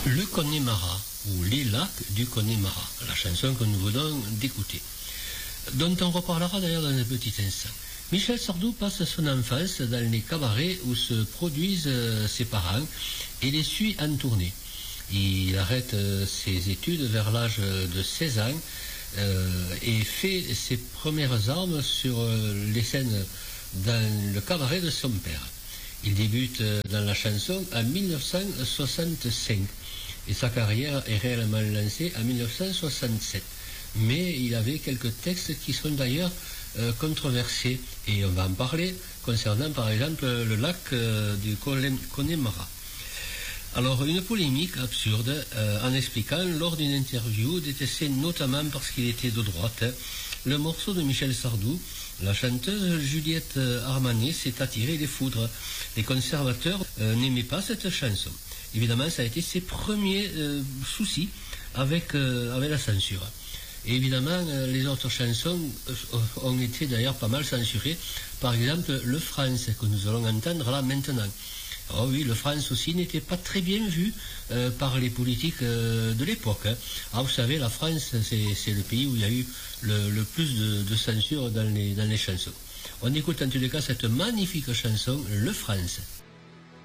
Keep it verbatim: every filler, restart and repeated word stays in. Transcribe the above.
Le Connemara, ou Les lacs du Connemara, la chanson que nous venons d'écouter, dont on reparlera d'ailleurs dans un petit instant. Michel Sardou passe son enfance dans les cabarets où se produisent euh, ses parents et les suit en tournée. Il arrête euh, ses études vers l'âge de seize ans euh, et fait ses premières armes sur euh, les scènes dans le cabaret de son père. Il débute euh, dans la chanson en mille neuf cent soixante-cinq et sa carrière est réellement lancée en mille neuf cent soixante-sept. Mais il avait quelques textes qui sont d'ailleurs euh, controversés et on va en parler concernant par exemple le lac euh, du Connemara. Alors une polémique absurde euh, en expliquant lors d'une interview détestée notamment parce qu'il était de droite, hein, le morceau de Michel Sardou, la chanteuse Juliette Armanet s'est attirée des foudres. Les conservateurs euh, n'aimaient pas cette chanson. Évidemment, ça a été ses premiers euh, soucis avec, euh, avec la censure. Et évidemment, euh, les autres chansons euh, ont été d'ailleurs pas mal censurées. Par exemple, Le France, que nous allons entendre là maintenant. Oh oui, le France aussi n'était pas très bien vu euh, par les politiques euh, de l'époque. Hein. Ah, vous savez, la France, c'est le pays où il y a eu le, le plus de, de censure dans les, dans les chansons. On écoute en tous les cas cette magnifique chanson, Le France.